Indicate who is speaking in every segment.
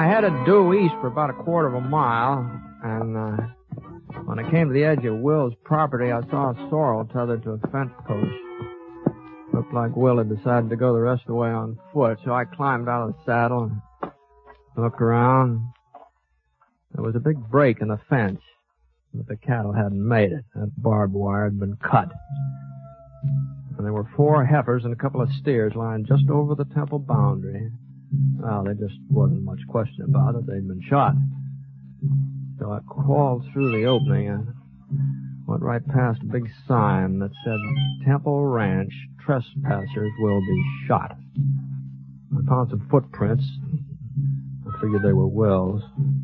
Speaker 1: I headed due east for about a quarter of a mile, and when I came to the edge of Will's property, I saw a sorrel tethered to a fence post. Looked like Will had decided to go the rest of the way on foot, so I climbed out of the saddle and looked around. There was a big break in the fence, but the cattle hadn't made it. That barbed wire had been cut. And there were 4 heifers and a couple of steers lying just over the temple boundary. Well, there just wasn't much question about it. They'd been shot. So I crawled through the opening and went right past a big sign that said, Temple Ranch, trespassers will be shot. I found some footprints. I figured they were Will's.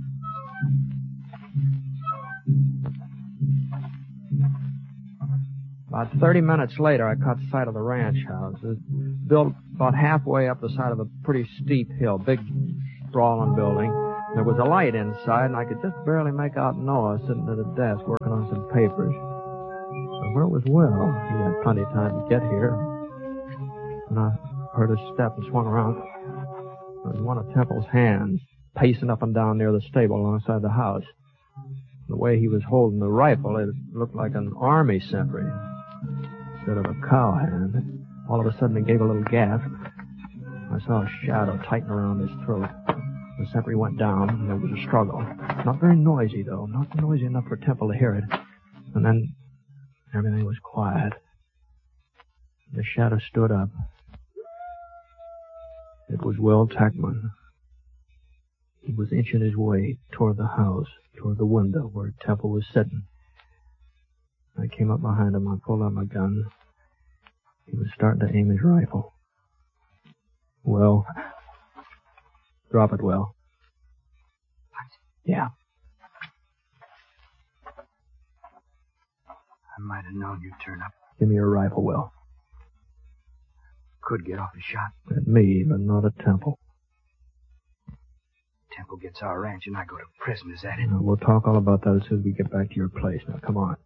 Speaker 1: About 30 minutes later, I caught sight of the ranch house. It was built about halfway up the side of a pretty steep hill, big, sprawling building. There was a light inside, and I could just barely make out Noah sitting at a desk working on some papers. But where was Will? He had plenty of time to get here. And I heard a step and swung around. There was one of Temple's hands pacing up and down near the stable alongside the house. The way he was holding the rifle, it looked like an army sentry instead of a cowhand. All of a sudden, he gave a little gasp. I saw a shadow tighten around his throat. The sentry went down, and there was a struggle. Not very noisy, though. Not noisy enough for Temple to hear it. And then everything was quiet. The shadow stood up. It was Will Tackman. He was inching his way toward the house, toward the window where Temple was sitting. I came up behind him. I pulled out my gun. He was starting to aim his rifle. Will. Drop it, Will. Yeah.
Speaker 2: I might have known you'd turn up.
Speaker 1: Give me your rifle, Will.
Speaker 2: Could get off a shot.
Speaker 1: At me, but not at Temple.
Speaker 2: Temple gets our ranch and I go to prison, is that it?
Speaker 1: We'll talk all about that as soon as we get back to your place. Now, come on.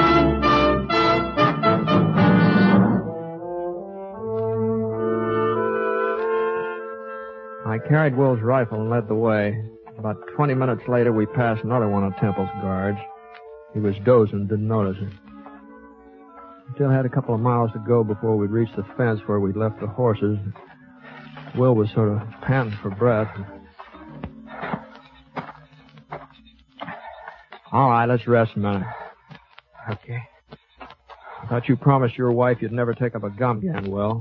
Speaker 1: I carried Will's rifle and led the way. About 20 minutes later, we passed another one of Temple's guards. He was dozing, didn't notice it. Still had a couple of miles to go before we'd reached the fence where we'd left the horses. Will was sort of panting for breath. All right, let's rest a minute.
Speaker 2: Okay.
Speaker 1: I thought you promised your wife you'd never take up a gun again, Will.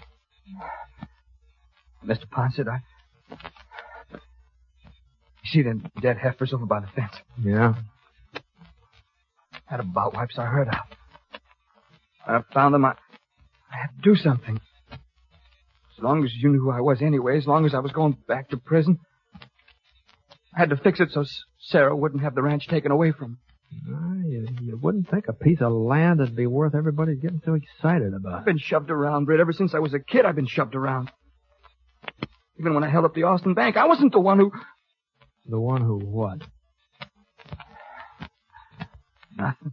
Speaker 2: Mr. Ponset, You see them dead heifers over by the fence?
Speaker 1: Yeah?
Speaker 2: Had a bout wipes I heard of. I found them. I had to do something. As long as you knew who I was anyway, as long as I was going back to prison, I had to fix it so Sarah wouldn't have the ranch taken away from her.
Speaker 1: You wouldn't think a piece of land would be worth everybody getting so excited about.
Speaker 2: I've been shoved around, Britt. Ever since I was a kid, I've been shoved around. Even when I held up the Austin Bank, I wasn't the one who...
Speaker 1: The one who what?
Speaker 2: Nothing.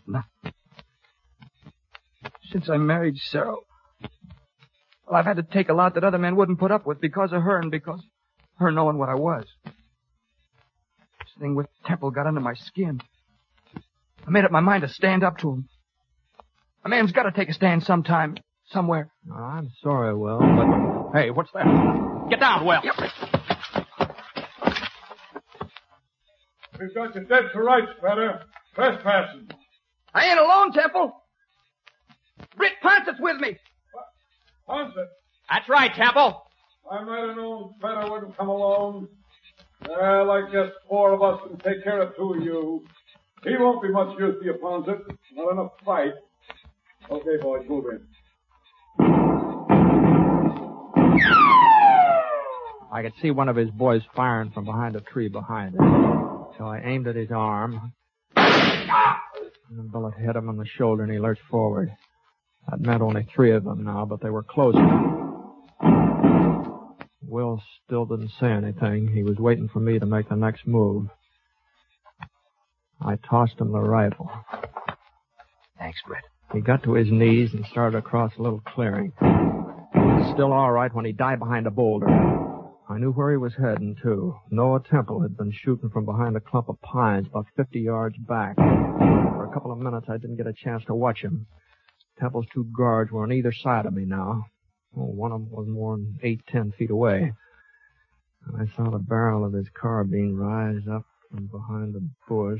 Speaker 2: Since I married Sarah, well, I've had to take a lot that other men wouldn't put up with because of her and because of her knowing what I was. This thing with Temple got under my skin. I made up my mind to stand up to him. A man's got to take a stand sometime, somewhere.
Speaker 1: Oh, I'm sorry, Will, but...
Speaker 3: Hey, what's that? Get down, Will.
Speaker 2: Yep.
Speaker 4: We've got you dead to rights, fella. Trespassing.
Speaker 2: I ain't alone, Temple. Britt Ponset's with me.
Speaker 4: Ponset?
Speaker 3: That's right, Temple.
Speaker 4: I might have known fella wouldn't come alone. Well, I guess 4 of us can take care of 2 of you. He won't be much use to you, Ponset. Not enough fight. Okay, boys, move in.
Speaker 1: I could see one of his boys firing from behind a tree behind him. So I aimed at his arm. And the bullet hit him on the shoulder and he lurched forward. That meant only 3 of them now, but they were close. Will still didn't say anything. He was waiting for me to make the next move. I tossed him the rifle.
Speaker 2: Thanks, Britt.
Speaker 1: He got to his knees and started across a little clearing. He was still all right when he died behind a boulder. I knew where he was heading, too. Noah Temple had been shooting from behind a clump of pines about 50 yards back. For a couple of minutes, I didn't get a chance to watch him. Temple's 2 guards were on either side of me now. One of them was more than 8-10 feet away. I saw the barrel of his carbine rise up from behind the bush.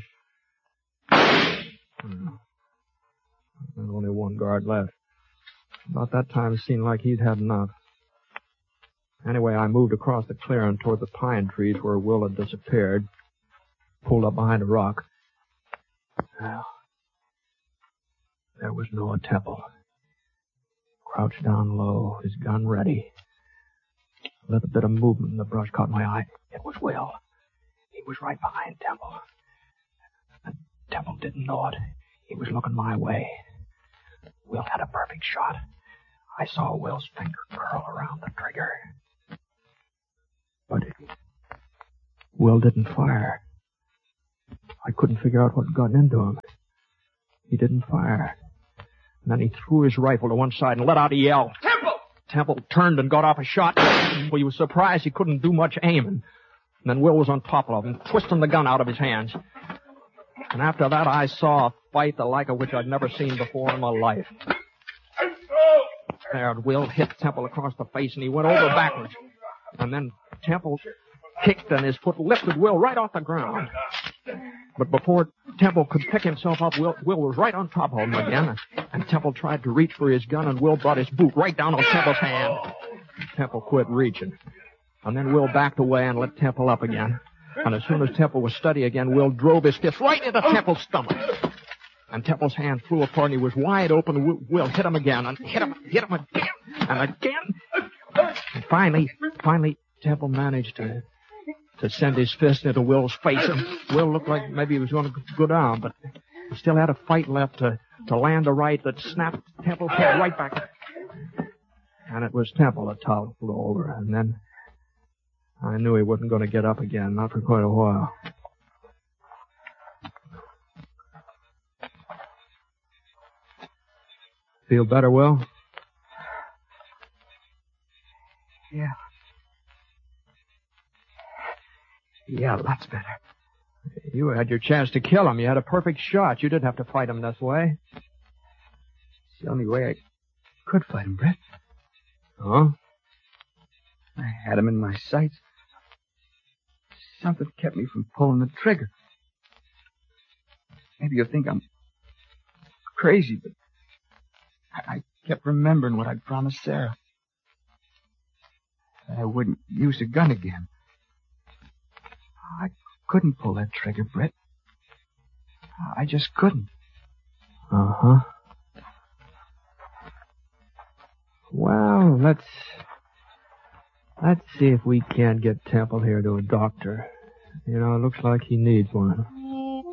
Speaker 1: There's only 1 guard left. About that time, it seemed like he'd had enough. Anyway, I moved across the clearing toward the pine trees where Will had disappeared. Pulled up behind a rock. Well, there was Noah Temple. Crouched down low, his gun ready. A little bit of movement in the brush caught my eye. It was Will. He was right behind Temple. And Temple didn't know it. He was looking my way. Will had a perfect shot. I saw Will's finger curl around the trigger. But Will didn't fire. I couldn't figure out what got into him. He didn't fire. And then he threw his rifle to one side and let out a yell.
Speaker 3: Temple!
Speaker 1: Temple turned and got off a shot. Well, he was surprised he couldn't do much aiming. And then Will was on top of him, twisting the gun out of his hands. And after that, I saw a fight the like of which I'd never seen before in my life. There, Will hit Temple across the face, and he went over backwards. And then Temple kicked, and his foot lifted Will right off the ground. But before Temple could pick himself up, Will was right on top of him again. And Temple tried to reach for his gun, and Will brought his boot right down on Temple's hand. Temple quit reaching. And then Will backed away and let Temple up again. And as soon as Temple was steady again, Will drove his fist right into Temple's stomach. And Temple's hand flew apart, and he was wide open. Will hit him again, and hit him again, and again. And finally, Temple managed to send his fist into Will's face, and Will looked like maybe he was going to go down, but he still had a fight left to land a right that snapped Temple's head right back. And it was Temple that toppled over, and then I knew he wasn't going to get up again, not for quite a while. Feel better, Will?
Speaker 2: Yeah. Yeah, lots better.
Speaker 1: You had your chance to kill him. You had a perfect shot. You didn't have to fight him this way.
Speaker 2: It's the only way I could fight him, Brett.
Speaker 1: Huh?
Speaker 2: I had him in my sights. Something kept me from pulling the trigger. Maybe you'll think I'm crazy, but I kept remembering what I'd promised Sarah. That I wouldn't use the gun again. I couldn't pull that trigger, Brett. I just couldn't.
Speaker 1: Uh-huh. Well, let's see if we can't get Temple here to a doctor. You know, it looks like he needs one.